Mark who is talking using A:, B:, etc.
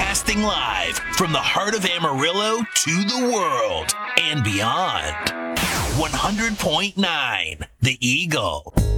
A: Broadcasting live from the heart of Amarillo to the world and beyond. 100.9 The Eagle.